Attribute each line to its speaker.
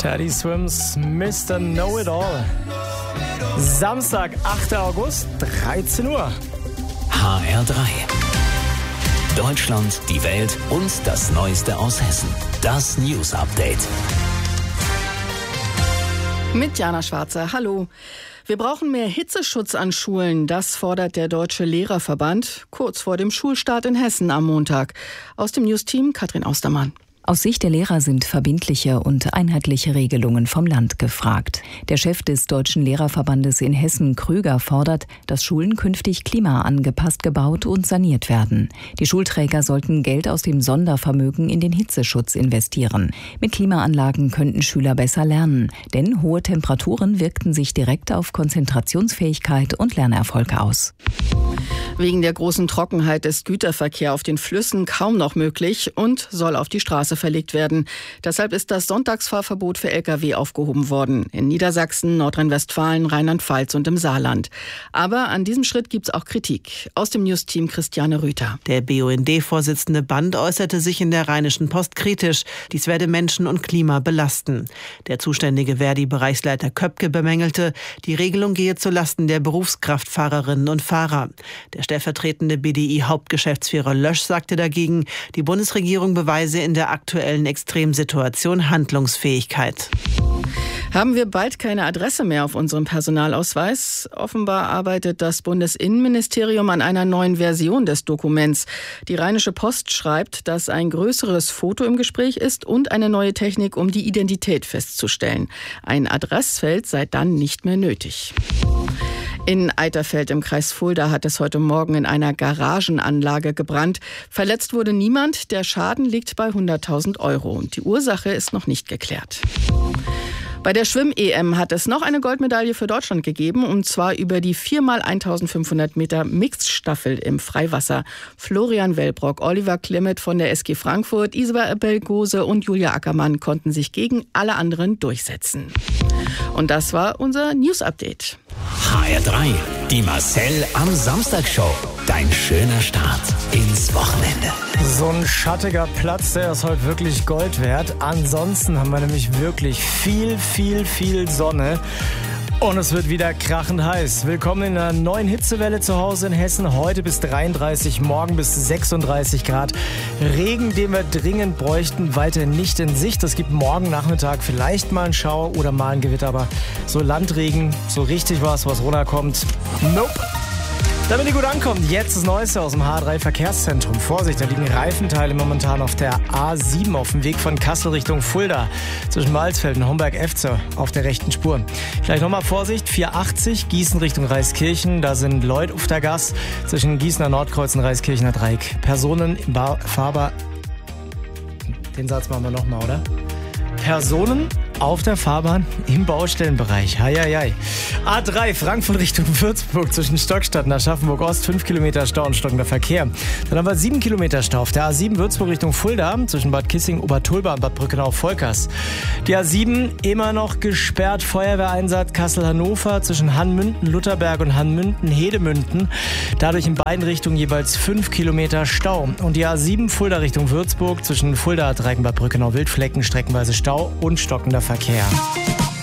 Speaker 1: Teddy Swims, Mr. Know-It-All. Samstag, 8. August, 13 Uhr.
Speaker 2: HR3. Deutschland, die Welt und das Neueste aus Hessen. Das News Update.
Speaker 3: Mit Jana Schwarzer. Hallo. Wir brauchen mehr Hitzeschutz an Schulen. Das fordert der Deutsche Lehrerverband kurz vor dem Schulstart in Hessen am Montag. Aus dem News-Team Katrin Austermann.
Speaker 4: Aus Sicht der Lehrer sind verbindliche und einheitliche Regelungen vom Land gefragt. Der Chef des Deutschen Lehrerverbandes in Hessen, Krüger, fordert, dass Schulen künftig klimaangepasst gebaut und saniert werden. Die Schulträger sollten Geld aus dem Sondervermögen in den Hitzeschutz investieren. Mit Klimaanlagen könnten Schüler besser lernen, denn hohe Temperaturen wirkten sich direkt auf Konzentrationsfähigkeit und Lernerfolge aus.
Speaker 3: Wegen der großen Trockenheit ist Güterverkehr auf den Flüssen kaum noch möglich und soll auf die Straße verlegt werden. Deshalb ist das Sonntagsfahrverbot für Lkw aufgehoben worden. In Niedersachsen, Nordrhein-Westfalen, Rheinland-Pfalz und im Saarland. Aber an diesem Schritt gibt es auch Kritik. Aus dem News-Team Christiane Rüther.
Speaker 5: Der BUND-Vorsitzende Band äußerte sich in der Rheinischen Post kritisch. Dies werde Menschen und Klima belasten. Der zuständige Verdi-Bereichsleiter Köpke bemängelte, die Regelung gehe zulasten der Berufskraftfahrerinnen und Fahrer. Der stellvertretende BDI-Hauptgeschäftsführer Lösch sagte dagegen, die Bundesregierung beweise in der aktuellen Extremsituation Handlungsfähigkeit.
Speaker 3: Haben wir bald keine Adresse mehr auf unserem Personalausweis? Offenbar arbeitet das Bundesinnenministerium an einer neuen Version des Dokuments. Die Rheinische Post schreibt, dass ein größeres Foto im Gespräch ist und eine neue Technik, um die Identität festzustellen. Ein Adressfeld sei dann nicht mehr nötig. In Eiterfeld im Kreis Fulda hat es heute Morgen in einer Garagenanlage gebrannt. Verletzt wurde niemand. Der Schaden liegt bei 100.000 €. Die Ursache ist noch nicht geklärt. Bei der Schwimm-EM hat es noch eine Goldmedaille für Deutschland gegeben, und zwar über die 4x1500 Meter Mixed-Staffel im Freiwasser. Florian Wellbrock, Oliver Klimet von der SG Frankfurt, Isabel Gose und Julia Ackermann konnten sich gegen alle anderen durchsetzen. Und das war unser News-Update.
Speaker 2: HR3, die Marcel am Samstag-Show. Dein schöner Start ins Wochenende.
Speaker 1: So ein schattiger Platz, der ist heute wirklich Gold wert. Ansonsten haben wir nämlich wirklich viel Sonne. Und es wird wieder krachend heiß. Willkommen in einer neuen Hitzewelle zu Hause in Hessen. Heute bis 33, morgen bis 36 Grad. Regen, den wir dringend bräuchten, weiter nicht in Sicht. Es gibt morgen Nachmittag vielleicht mal einen Schauer oder mal ein Gewitter. Aber so Landregen, so richtig was runterkommt, nope. Damit ihr gut ankommt, jetzt das Neueste aus dem H3 Verkehrszentrum. Vorsicht, da liegen Reifenteile momentan auf der A7 auf dem Weg von Kassel Richtung Fulda. Zwischen Malsfeld und Homberg-Efze auf der rechten Spur. Gleich nochmal Vorsicht, 480 Gießen Richtung Reiskirchen. Da sind Leute auf der Gas zwischen Gießener Nordkreuz und Reiskirchener Dreieck. Personen im Fahrbahn... Den Satz machen wir nochmal, oder? Personen auf der Fahrbahn im Baustellenbereich. Heieiei. A3 Frankfurt Richtung Würzburg zwischen Stockstadt und Aschaffenburg-Ost 5 Kilometer Stau und stockender Verkehr. Dann haben wir 7 Kilometer Stau auf der A7 Würzburg Richtung Fulda zwischen Bad Kissing, Obertulba und Bad Brückenau-Volkers. Die A7 immer noch gesperrt. Feuerwehreinsatz Kassel-Hannover zwischen Hannmünden-Lutherberg und Hannmünden-Hedemünden. Dadurch in beiden Richtungen jeweils 5 Kilometer Stau. Und die A7 Fulda Richtung Würzburg zwischen Fulda, Dreiecken, Bad Brückenau-Wildflecken streckenweise Stau und stockender Verkehr.